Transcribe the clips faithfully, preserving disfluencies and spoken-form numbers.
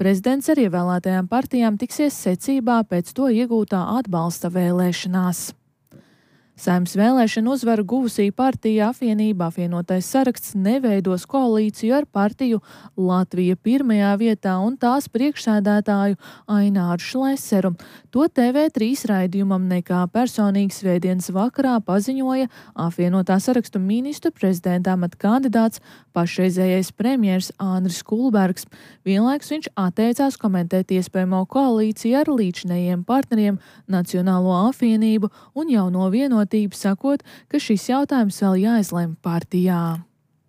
Prezidents ar ievēlētajām partijām tiksies secībā pēc to iegūtā atbalsta vēlēšanās. Saeimas vēlēšanu uzvaru guvusī partija Apvienība apvienotais saraksts neveidos koalīciju ar partiju Latvija pirmajā vietā un tās priekšsēdētāju Aināru Šleseru. To T V trīs raidījumam Nekā personīgi svētdienas vakarā paziņoja apvienotā sarakstu ministru prezidenta amata kandidāts pašreizējais premjers Andris Kulbergs. Vienlaikus viņš atteicās komentēt iespējamo koalīciju ar līdzinējiem partneriem Nacionālo apvienību un Jauno vienotību, sakot, ka šis jautājums vēl jāizlemj partijā.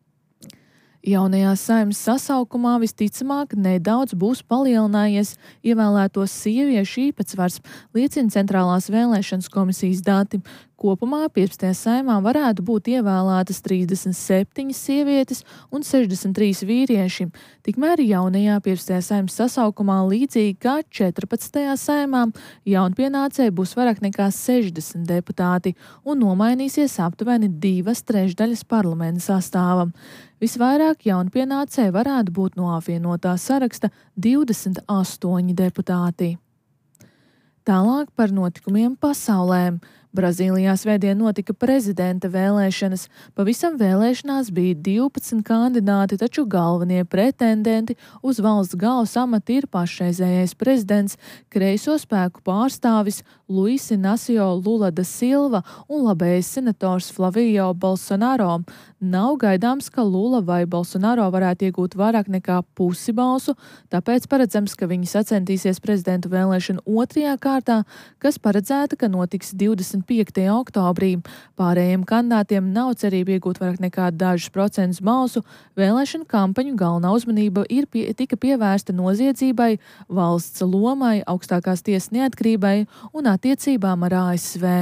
Jaunajā Saeimas sasaukumā visticamāk nedaudz būs palielinājies ievēlēto sieviešu īpatsvars, liecina Centrālās vēlēšanas komisijas dati. Kopumā piecpadsmitajā Saeimā varētu būt ievēlētas trīsdesmit septiņas sievietes un sešdesmit trīs vīrieši. Tikmēr jaunajā piecpadsmitajā Saeimas sasaukumā līdzīgi kā četrpadsmitajā Saeimā jaunpienācēji būs vairāk nekā sešdesmit deputāti un nomainīsies aptuveni divas trešdaļas parlamenta sastāvam. Visvairāk jaunpienācēji varētu būt no apvienotā saraksta divdesmit astoņi deputāti. Tālāk par notikumiem pasaulē. Brazīlijā svētdien notika prezidenta vēlēšanas. Pavisam vēlēšanās bija divpadsmit kandidāti, taču galvenie pretendenti uz valsts galvas amatu ir pašreizējais prezidents, kreiso spēku pārstāvis Luis Inácio Lula da Silva un labējais senators Flavio Bolsonaro. Nav gaidāms, ka Lula vai Bolsonaro varētu iegūt vairāk nekā pusi balsu, tāpēc paredzams, ka viņi sacentīsies prezidentu vēlēšanu otrajā kārtā, kas paredzēta, ka notiks divdesmit piektajā oktobrī. Pārējiem kandidātiem nav cerība iegūt vairāk nekā dažus procentus balsu. Vēlēšanu kampaņu galvenā uzmanība ir pie, tika pievērsta noziedzībai, valsts lomai, augstākās tiesas neatkarībai un attiecībām ar A S V.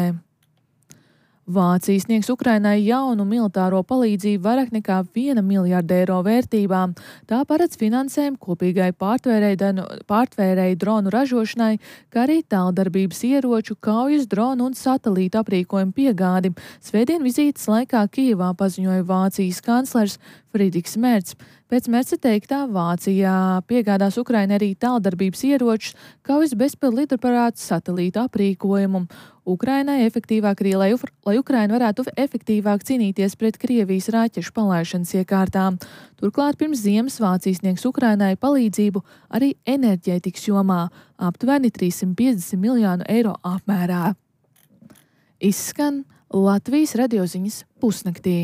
Vācija sniegs Ukrainai jaunu militāro palīdzību vairāk nekā viena miljārda eiro vērtībā. Tā paredz finansējumu kopīgai pārtvērēju dronu ražošanai, kā arī tāldarbības ieroču, kaujas dronu un satelītu aprīkojumu piegādi. Svētdien vizītes laikā Kijevā paziņoja Vācijas kanclers Friedrichs Merts. Pēc Merca teiktā Vācijā piegādās Ukrainai arī tāldarbības ieročus, kaujas bezpildu lidaparātus, satelītu aprīkojumu. Ukrainai efektīvāk arī, lai, lai Ukraina varētu efektīvāk cīnīties pret Krievijas raķešu palaišanas iekārtām. Turklāt pirms ziemas Vācija sniegs Ukrainai palīdzību arī enerģētikas jomā aptuveni trīssimt piecdesmit miljonu eiro apmērā. Izskan Latvijas radioziņas pusnaktī.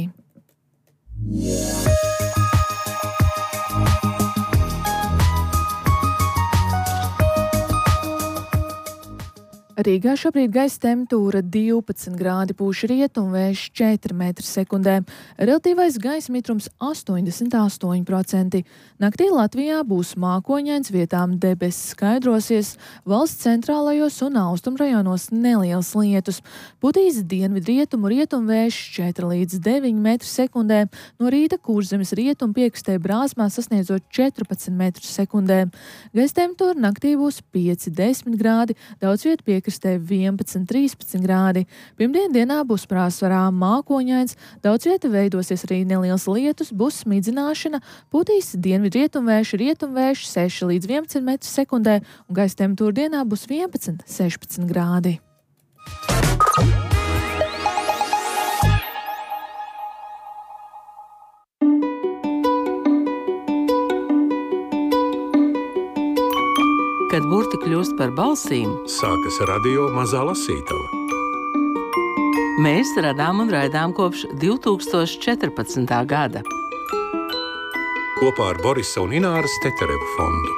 Rīgā šobrīd gaisa temperatūra divpadsmit grādi, pūš rietumvējš četri metri sekundē. Relatīvais gaisa mitrums astoņdesmit astoņi procenti. Naktī Latvijā būs mākoņains, vietām debesis skaidrosies, valsts centrālajos un austrumrajonos nelielas lietus. Putīs dienvidrietumu rietumvējš četri līdz deviņi metri sekundē, no rīta Kurzemes rietumu piekrastē Brāzmā sasniedzot četrpadsmit metrus sekundē. Gaisa temperatūra naktī būs pieci līdz desmit grādi, daudz viet piekrastē vienpadsmit līdz trīspadsmit grādi. Pirmdien dienā būs pārsvarā mākoņains, daudz vieta veidosies arī neliels lietus, būs smidzināšana, putīs dienvidrietumvējš, rietumvējš seši līdz vienpadsmit metrus sekundē un gaisa temperatūra dienā būs vienpadsmit līdz sešpadsmit grādi. Kad burti kļūst par balsīm, sākas radio Mazā lasītava. Mēs radām un raidām kopš divi tūkstoši četrpadsmitā gada. Kopā ar Borisa un Ināras Teterevu fondu.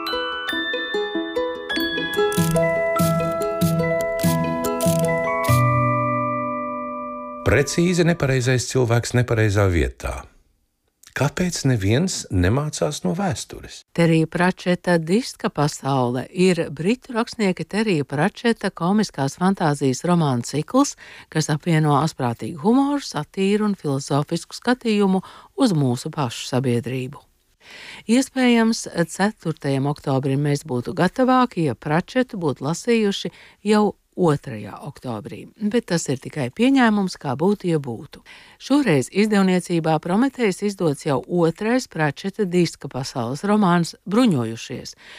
Precīzi nepareizais cilvēks nepareizā vietā. Kāpēc neviens nemācās no vēstures? Terija Pračeta diska pasaule ir britu rakstnieka Terija Pračeta komiskās fantāzijas romānu cikls, kas apvieno asprātīgu humoru, satīru un filozofisku skatījumu uz mūsu pašu sabiedrību. Iespējams, ceturtajam oktobrim mēs būtu gatavāki, ja Pračetu būtu lasījuši jau otrajā oktobrī, bet tas ir tikai pieņēmums, kā būtu, ja būtu. Šoreiz izdevniecībā Prometejs izdots jau otrais Pračeta diska pasaules romāns Bruņojušies,